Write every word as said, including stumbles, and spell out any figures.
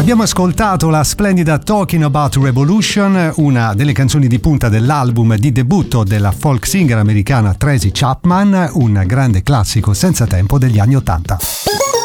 Abbiamo ascoltato la splendida Talking About Revolution, una delle canzoni di punta dell'album di debutto della folk singer americana Tracy Chapman, un grande classico senza tempo degli anni ottanta.